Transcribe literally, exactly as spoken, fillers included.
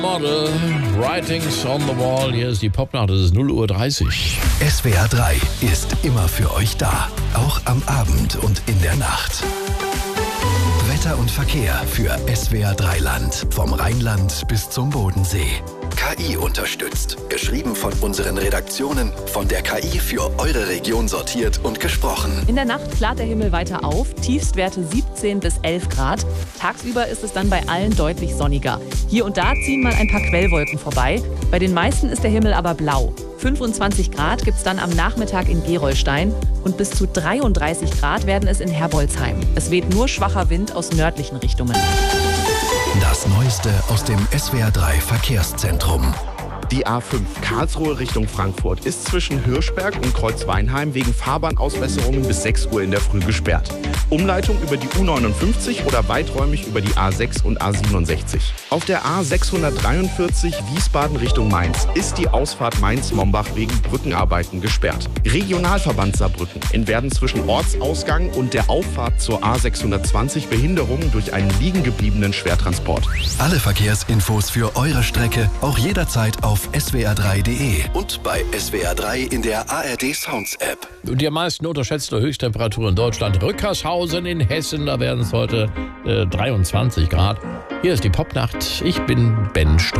Model, Writings on the Wall. Hier ist die Popnacht, es ist null Uhr dreißig. S W R drei ist immer für euch da, auch am Abend und in der Nacht. Wetter und Verkehr für S W R drei Land, vom Rheinland bis zum Bodensee. K I unterstützt, geschrieben von unseren Redaktionen, von der K I für eure Region sortiert und gesprochen. In der Nacht klart der Himmel weiter auf, Tiefstwerte siebzehn bis elf Grad. Tagsüber ist es dann bei allen deutlich sonniger. Hier und da ziehen mal ein paar Quellwolken vorbei. Bei den meisten ist der Himmel aber blau. fünfundzwanzig Grad gibt es dann am Nachmittag in Gerolstein und bis zu dreiunddreißig Grad werden es in Herbolzheim. Es weht nur schwacher Wind aus nördlichen Richtungen. Das Neueste aus dem S W R drei Verkehrszentrum. Die A fünf Karlsruhe Richtung Frankfurt ist zwischen Hirschberg und Kreuzweinheim wegen Fahrbahnausbesserungen bis sechs Uhr in der Früh gesperrt. Umleitung über die U neunundfünfzig oder weiträumig über die A sechs und A siebenundsechzig. Auf der A sechshundertdreiundvierzig Wiesbaden Richtung Mainz ist die Ausfahrt Mainz-Mombach wegen Brückenarbeiten gesperrt. Regionalverband Saarbrücken in werden zwischen Ortsausgang und der Auffahrt zur A sechshundertzwanzig Behinderungen durch einen liegengebliebenen Schwertransport. Alle Verkehrsinfos für eure Strecke auch jederzeit auf S W R drei punkt de und bei S W R drei in der A R D Sounds App. Und die am meisten unterschätzte Höchsttemperatur in Deutschland, Rückershausen in Hessen, da werden es heute äh, dreiundzwanzig Grad. Hier ist die Popnacht, ich bin Ben Stroh.